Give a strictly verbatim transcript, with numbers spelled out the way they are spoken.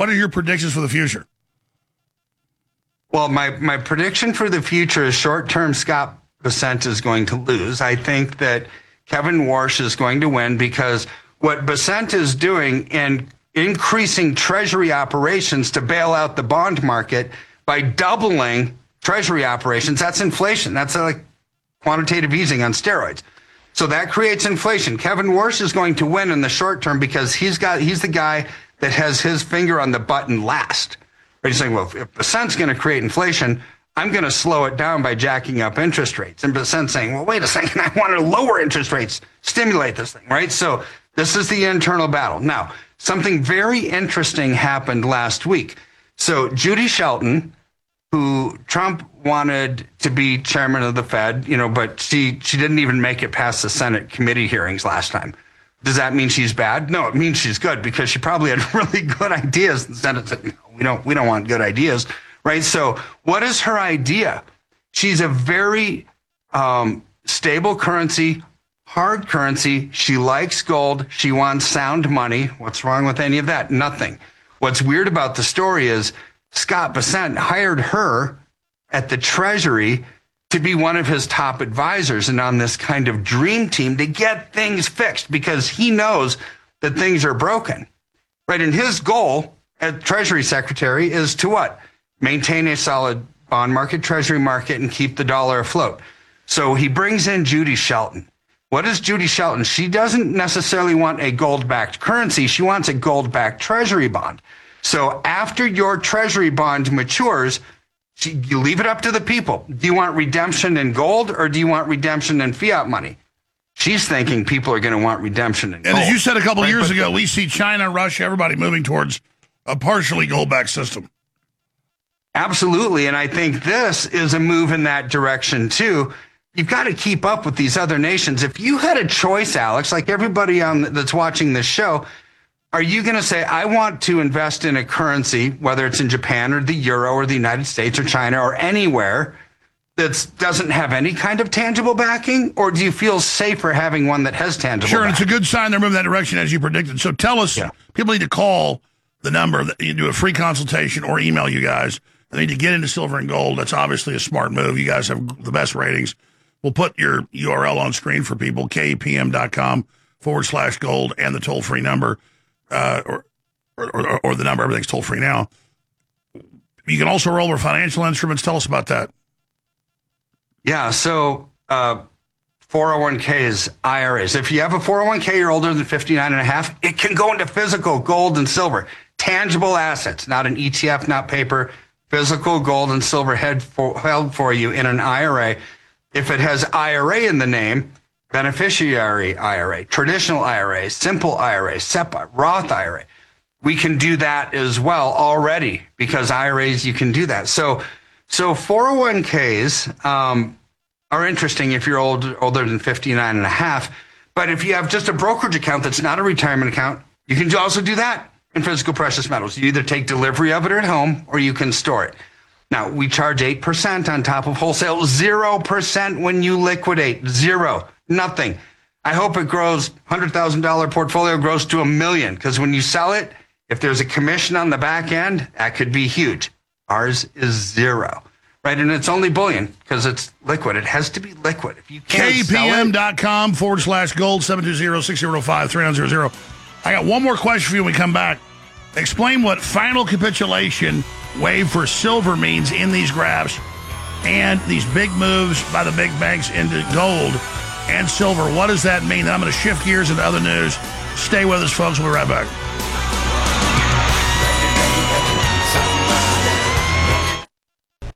What are your predictions for the future? Well, my, my prediction for the future is short-term Scott Bessent is going to lose. I think that Kevin Warsh is going to win because what Bessent is doing in increasing Treasury operations to bail out the bond market by doubling Treasury operations, that's inflation. That's like quantitative easing on steroids. So that creates inflation. Kevin Warsh is going to win in the short term because he's got he's the guy that has his finger on the button last. He's saying, well, if Bessent's going to create inflation, I'm going to slow it down by jacking up interest rates. And Bessent's saying, well, wait a second, I want to lower interest rates, stimulate this thing, right? So this is the internal battle. Now, something very interesting happened last week. So Judy Shelton, who Trump wanted to be chairman of the Fed, you know, but she, she didn't even make it past the Senate committee hearings last time. Does that mean she's bad? No, it means she's good because she probably had really good ideas. The Senate said, no, we don't, we don't want good ideas, right? So what is her idea? She's a very um, stable currency, hard currency. She likes gold. She wants sound money. What's wrong with any of that? Nothing. What's weird about the story is Scott Bessent hired her at the Treasury to be one of his top advisors and on this kind of dream team to get things fixed because he knows that things are broken, right? And his goal as Treasury Secretary is to what? Maintain a solid bond market, Treasury market, and keep the dollar afloat. So he brings in Judy Shelton. What is Judy Shelton? She doesn't necessarily want a gold-backed currency. She wants a gold-backed Treasury bond. So after your Treasury bond matures, you leave it up to the people. Do you want redemption in gold or do you want redemption in fiat money? She's thinking people are going to want redemption in and gold. And as you said a couple right? of years but, ago, we see China, Russia, everybody moving towards a partially gold-backed system. Absolutely. And I think this is a move in that direction, too. You've got to keep up with these other nations. If you had a choice, Alex, like everybody on that's watching this show, are you going to say, I want to invest in a currency, whether it's in Japan or the euro or the United States or China or anywhere that doesn't have any kind of tangible backing? Or do you feel safer having one that has tangible Sure, backing? and it's a good sign they're moving that direction as you predicted. So tell us, yeah. People need to call the number, that you do a free consultation or email you guys. They need to get into silver and gold. That's obviously a smart move. You guys have the best ratings. We'll put your U R L on screen for people, kpm.com forward slash gold and the toll-free number. Uh, or, or or the number, everything's toll-free now. You can also roll over financial instruments. Tell us about that. Yeah, so uh, four oh one k's, I R As. If you have a four oh one k, you're older than fifty-nine and a half, it can go into physical gold and silver. Tangible assets, not an E T F, not paper. Physical gold and silver held for, held for you in an I R A. If it has I R A in the name, beneficiary I R A, traditional I R A, simple I R A, S E P A, Roth I R A. We can do that as well already because I R As, you can do that. So so four oh one k's um, are interesting if you're old, older than fifty-nine and a half. But if you have just a brokerage account that's not a retirement account, you can also do that in physical precious metals. You either take delivery of it at home or you can store it. Now, we charge eight percent on top of wholesale, zero percent when you liquidate, zero. Nothing. I hope it grows, one hundred thousand dollars portfolio grows to a million, because when you sell it, if there's a commission on the back end, that could be huge. Ours is zero, right? And it's only bullion because it's liquid. It has to be liquid. If you can't kpm.com forward slash gold, seven two zero, six zero five, three nine zero zero. I got one more question for you when we come back. Explain what final capitulation wave for silver means in these graphs and these big moves by the big banks into gold and silver. What does that mean? Then I'm going to shift gears into other news. Stay with us, folks. We'll be right back.